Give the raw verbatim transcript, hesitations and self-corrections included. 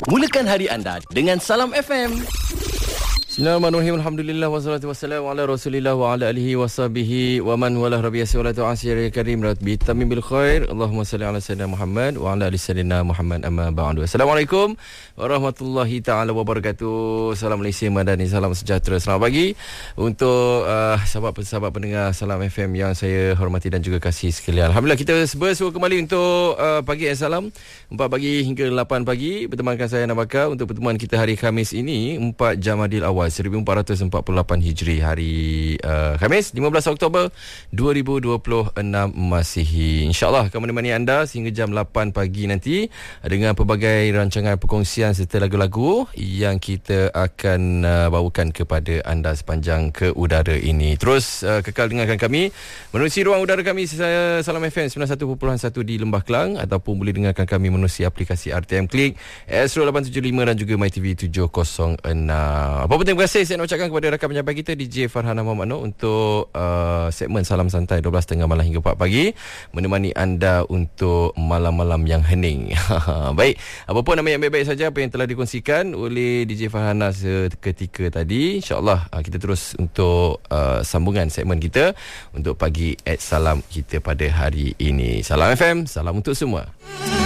Mulakan hari anda dengan Salam F M. Bismillahirrahmanirrahim. Alhamdulillah wassalatu wassalamu ala Rasulillah wa ala alihi washabihi wa man wala rabbi salatu asir karim rabbi tamim bil khair. Allahumma salli ala sayyidina Muhammad wa ala ali sayyidina Muhammad amma ba'du. Assalamualaikum warahmatullahi taala wabarakatuh. Salam Malaysia Madani, salam sejahtera. Selamat pagi untuk uh, sahabat-sahabat pendengar Salam F M yang saya hormati dan juga kasih sekalian. Alhamdulillah kita bersua kembali untuk uh, pagi Assalam empat pagi hingga lapan pagi bertemankan saya Nabaka untuk pertemuan kita hari Khamis ini empat Jamadil Awal seribu empat ratus empat puluh lapan Hijri, hari uh, Khamis lima belas Oktober dua ribu dua puluh enam Masihi. InsyaAllah akan menemani anda sehingga jam lapan pagi nanti dengan pelbagai rancangan perkongsian serta lagu-lagu yang kita akan uh, bawakan kepada anda sepanjang ke udara ini. Terus uh, kekal dengarkan kami menerusi ruang udara kami saya Salam F M sembilan puluh satu perpuluhan satu di Lembah Kelang, ataupun boleh dengarkan kami menerusi aplikasi R T M Click, Astro lapan tujuh lima dan juga MyTV tujuh kosong enam. Apa penting, terima kasih saya nak ucapkan kepada rakan penyampai kita D J Farhana Muhammad Noor untuk uh, segmen Salam Santai dua belas tiga puluh malam hingga empat pagi, menemani anda untuk malam-malam yang hening. Baik, apapun nama yang baik-baik saja apa yang telah dikongsikan oleh D J Farhana seketika tadi, insyaAllah uh, kita terus untuk uh, sambungan segmen kita untuk pagi at salam kita pada hari ini. Salam F M, salam untuk semua.